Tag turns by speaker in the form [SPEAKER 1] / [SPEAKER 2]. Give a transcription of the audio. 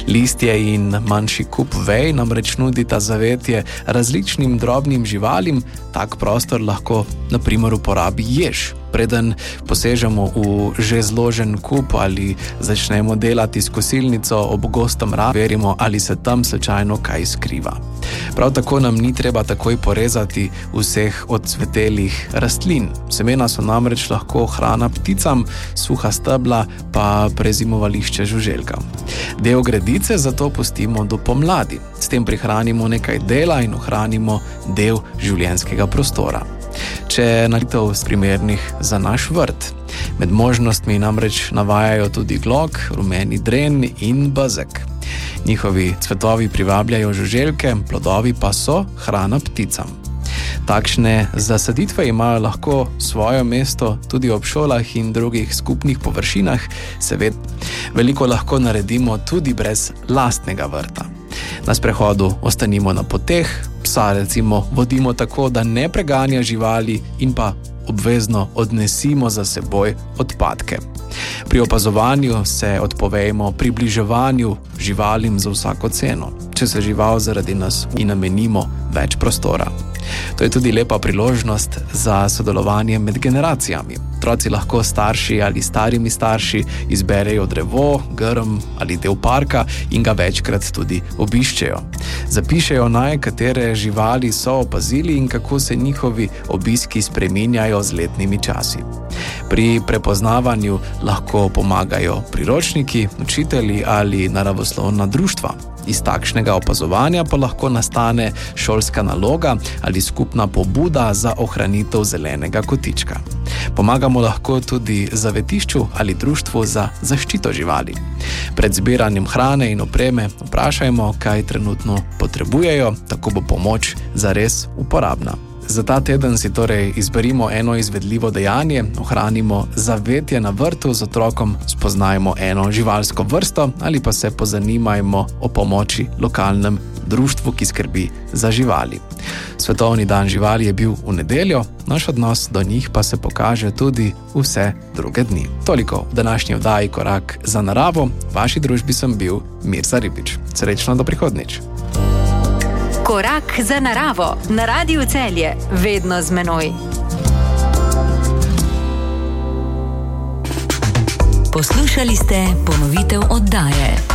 [SPEAKER 1] Listje in manjši kup vej namreč nudita zavetje različnim drobnim živalim, tak prostor lahko na primer uporabi jež. Preden posežemo v že zložen kup ali začnemo delati s kosilnico ob gostem mrazu, verimo, ali se tam slučajno kaj skriva. Prav tako nam ni treba takoj porezati vseh odcvetelih rastlin. Semena so namreč lahko hrana pticam, suha stebla pa prezimovališče žuželkam. Del gredice zato pustimo do pomladi. S tem prihranimo nekaj dela in ohranimo del življenjskega prostora. Če nalitev primernih za naš vrt. Med možnostmi namreč navajajo tudi glog, rumeni dren in bezeg. Njihovi cvetovi privabljajo žuželke, plodovi pa so hrana pticam. Takšne zasaditve imajo lahko svoje mesto tudi ob šolah in drugih skupnih površinah, seveda veliko lahko naredimo tudi brez lastnega vrta. Na sprehodu ostanimo na poteh, psa recimo vodimo tako, da ne preganja živali in pa obvezno odnesimo za seboj odpadke. Pri opazovanju se odpovejmo približevanju živalim za vsako ceno, če se žival zaradi nas in namenimo več prostora. To je tudi lepa priložnost za sodelovanje med generacijami. Otroci lahko starši ali starimi starši izberejo drevo, grm ali del parka in ga večkrat tudi obiščejo. Zapišejo naj, katere živali so opazili in kako se njihovi obiski spreminjajo z letnimi časi. Pri prepoznavanju lahko pomagajo priročniki, učitelji ali naravoslovna društva. Iz takšnega opazovanja pa lahko nastane šolska naloga ali skupna pobuda za ohranitev zelenega kotička. Pomagamo lahko tudi zavetišču ali društvu za zaščito živali. Pred zbiranjem hrane in opreme vprašajmo, kaj trenutno potrebujejo, tako bo pomoč zares uporabna. Za ta teden si torej izberimo eno izvedljivo dejanje, ohranimo zavetje na vrtu z otrokom, spoznajmo eno živalsko vrsto ali pa se pozanimajmo o pomoči lokalnem društvu, ki skrbi za živali. Svetovni dan živali je bil v nedeljo, naš odnos do njih pa se pokaže tudi vse druge dni. Toliko v današnji oddaji Korak za naravo. V vaši družbi sem bil Mirza Ribič. Srečno do prihodnjič.
[SPEAKER 2] Korak za naravo na Radiu Celje, vedno z menoj. Poslušali ste ponovitev oddaje.